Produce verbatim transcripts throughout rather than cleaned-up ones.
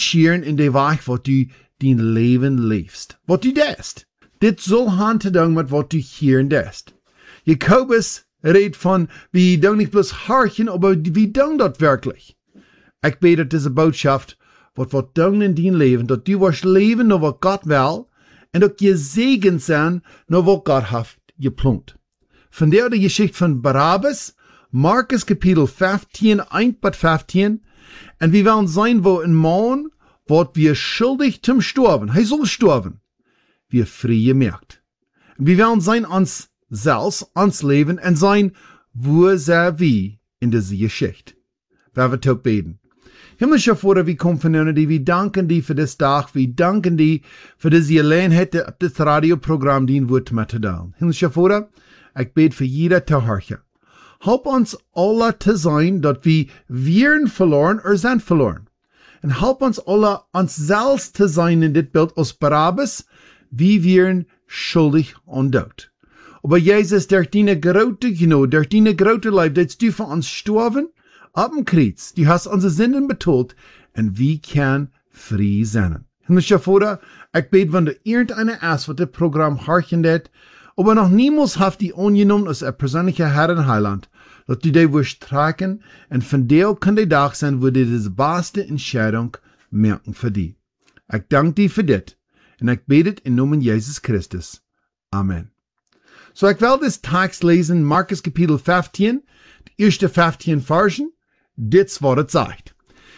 scheren in de weg wat du din leven leefst. Wat du dest. Dit zal hand te doen met wat du hier dest. Jakobus redt von, wie doen nicht bloß harchen, aber wie doen dat wirklich. Ich bete, dat diese Botschaft, wat wat doen in din leven, dat du wirst leven naar wat Gott will, en dat je zegen zijn naar wat Gott heeft geplant. Vandaar de Geschichte von Barabbas, Markus Kapitel fünfzehn, eins bis fünfzehn, en wir wollen sein, wo ein Mann, wat wir schuldig zum Sterben, hij soll sterben, wir frei merkt. En wir wollen sein ans selbst, ans Leben, en sein, wo sei wie in dieser Geschichte. Wir werden auch beten. Himmlischer Vater, wir kommen von dir, wir danken dir für das Tag, wir danken dir für diese Gelegenheit, das Radioprogramm, die wird mit zu teilen. Himmlischer Vater, ich bete für jeder zu horchen. Help uns alle zu sein, dass wir wären verloren oder sind verloren. Und help uns alle, uns selbst zu sein in das Bild aus Barabbas, wie wären schuldig und tot. Aber Jesus, durch deine große Gnade, durch deine große Leib, dass du für uns sterben, ab dem Kreuz, du hast unsere Sünden betont, und wir können frei sein. Himmlischer Vater, ich bete, wenn du irgendeine ist, was das Programm horchen wird, aber noch niemals haft die angenommen als ein persönlicher Herr und Heiland, dass du dich wirst tragen, und von dir kann der Tag sein, wo du die beste Entscheidung merken für dich. Ich danke dir für das, und ich bete in Namen Jesus Christus. Amen. So, ich will das Text lesen, Markus Kapitel fünfzehn, die erste fünfzehn Versen, das was es sagt.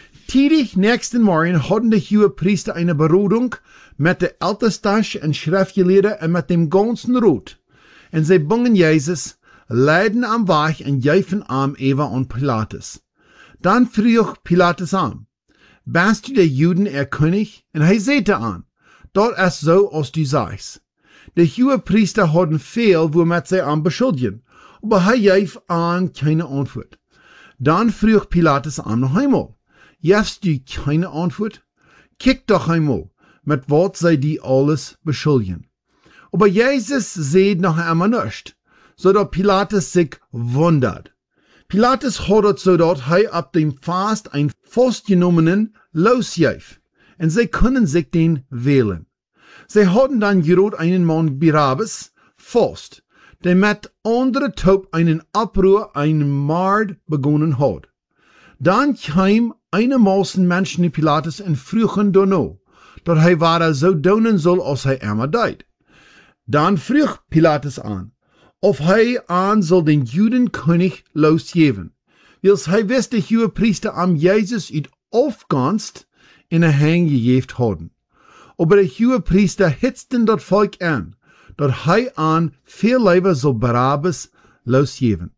Tidig nächsten Morgen hatten die Hohepriester eine Beratung mit der Ältesten und Schriftgelehrten und mit dem ganzen Rat. Und sie bringen Jesus, leiden am Weg und jäfen am Eva und Pilatus. Dann frug Pilatus an, bist du der Juden ihr König? Und er sagte an, dort ist so, als du sagst. Die Hohepriester hatten viel, womit sie an beschuldigen, aber er jäf an keine Antwort. Dann frug Pilatus an noch einmal, jäfst du keine Antwort? Kick doch einmal, mit was sie die alles beschuldigen. Aber Jesus seht noch einmal nicht, so dass Pilatus sich wundert. Pilatus hat so dort er ab dem Fast ein Fastgenommenen losjäf, und sie können sich den wählen. Sie hatten dann gerot einen Mann Barabbas fast, der mit andere Taub einen Abruhr, einen Mord begonnen hat. Dann kam eine Maßen Menschen in Pilatus und frugen danach, dass er war so donen soll, als er immer deid. Dann frug Pilatus an, ob er an soll den Judenkönig losgeben, wils er wist die Hohepriester am Jesus ut aufganst in der Hang gegeben hadden. Aber die Hohepriester hitzten das Volk an, dass er an viel lieber soll Barabbas losgeben.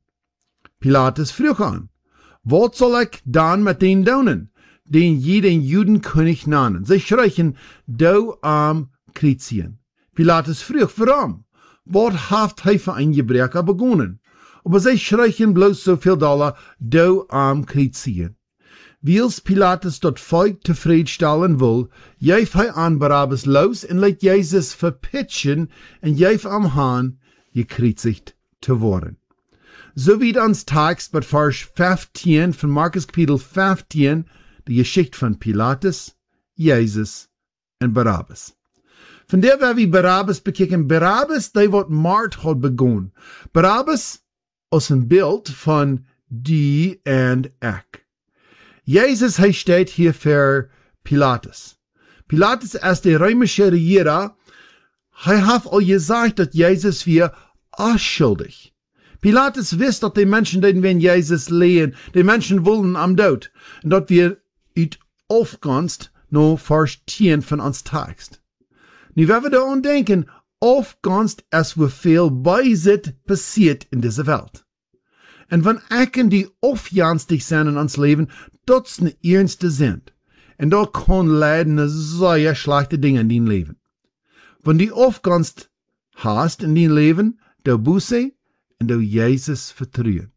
Pilatus frug an, was soll ich dann mit denen tun, den jeden Judenkönig nannen? Sie schreien, du am Kreuzigen. Pilatus frug, warum? Was haft er für ein Gebrecher begonnen? Aber sie schreien bloß so viel Dollar, du am Kreuzigen. Wils Pilatus dat Volk tevreden will, jäf hij an Barabbas los en laat Jesus verpitchen en jäf am Hahn gekreuzigt te worden. So wie ans Text bei Vers fünfzehn von Markus Kapitel fünfzehn, die Geschichte von Pilatus, Jesus en Barabbas. Von der wir wie Barabbas bekijken, Barabbas, die wat Mord had begonnen. Barabbas als een beeld van die en ik. Jesus, hij steht hier für Pilatus. Pilatus ist der römische Regierer. Hij hat al gesagt, dass Jesus wir unschuldig. Pilatus wist dat die Menschen, die wenn Jesus lehen, die Menschen wollen am Tod. Und dat wir ut aufganst no verstehen von uns Text. Nu, wenn wir daran denken, aufganst es wo viel Beisit passiert in dieser Welt. Und wenn Ecken die aufjanstig sind in uns Leben, das ne ernste sind. Und da kann leiden ne sehr schlechte Dinge in dein Leben. Wenn die aufganst hast in dein Leben, da Buße und da Jesus vertrauen.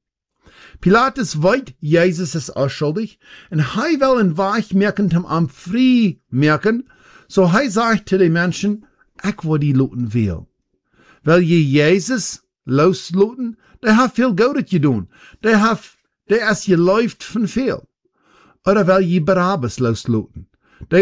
Pilatus weiß, Jesus ist unschuldig, und er will ein Weich merken, zum am frei merken, so er sagt zu den Menschen, ich will die loten will. Weil je Jesus losloten, der hat viel Gutes getan, der hat, der ist geläuft von viel. Oder will je Barabbas losloten.